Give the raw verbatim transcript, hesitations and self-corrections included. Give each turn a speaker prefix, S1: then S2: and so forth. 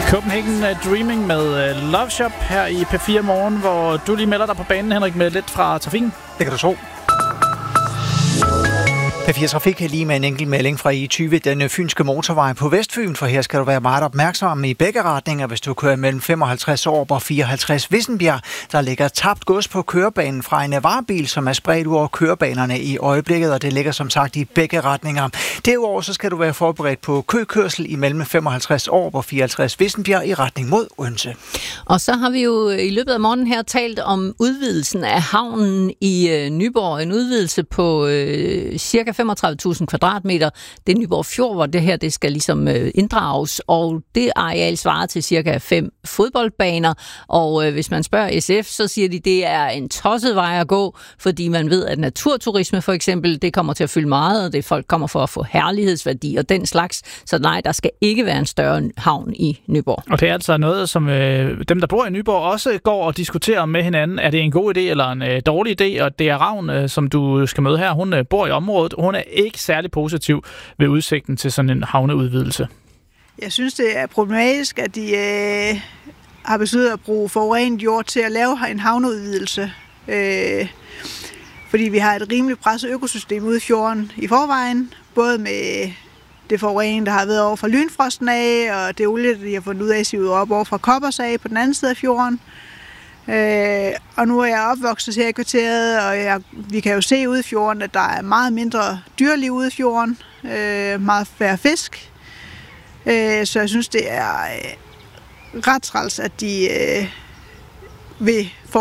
S1: Copenhagen Dreaming med Love Shop her i P fire Morgen, hvor du lige melder dig på banen, Henrik, med lidt fra trafikken.
S2: Det kan du tro. P fire Trafik lige med en enkelt melding fra E tyve, den fynske motorvej på Vestfyn, for her skal du være meget opmærksom i begge retninger, hvis du kører mellem femoghalvtreds år og fireoghalvtreds Vissenbjerg. Der ligger tabt gods på kørebanen fra en varebil, som er spredt ud over kørebanerne i øjeblikket, og det ligger som sagt i begge retninger. Derudover så skal du være forberedt på køkørsel imellem femoghalvtreds år og fireoghalvtreds Vissenbjerg i retning mod Odense.
S3: Og så har vi jo i løbet af morgenen her talt om udvidelsen af havnen i øh, Nyborg. En udvidelse på øh, cirka femogtredive tusind kvadratmeter. Det er Nyborg Fjord, hvor det her det skal ligesom øh, inddrages, og det areal svarer til cirka fem fodboldbaner. Og øh, hvis man spørger S F, så siger de, det er en tosset vej at gå, fordi man ved, at naturturisme for eksempel, det kommer til at fylde meget, og det folk kommer for at få herlighedsværdi og den slags. Så nej, der skal ikke være en større havn i Nyborg.
S1: Og det er altså noget, som øh, dem, der bor i Nyborg, også går og diskuterer med hinanden. Er det en god idé eller en øh, dårlig idé? Og det er Ravn, øh, som du skal møde her. Hun øh, bor i området. Hun er ikke særlig positiv ved udsigten til sådan en havneudvidelse.
S4: Jeg synes, det er problematisk, at de øh, har besluttet at bruge forurenet jord til at lave en havneudvidelse. Øh, fordi vi har et rimeligt presset økosystem ude i fjorden i forvejen. Både med det forurening, der har været over fra Lynfrosten af, og det olie, de har fundet ud af, sivet op over fra Koppers af på den anden side af fjorden. Øh, og nu er jeg opvokset her i kvarteret, og jeg, vi kan jo se ude i fjorden, at der er meget mindre dyreliv ude i fjorden. Øh, meget færre fisk. Øh, så jeg synes, det er øh, ret træls, at de øh, vil få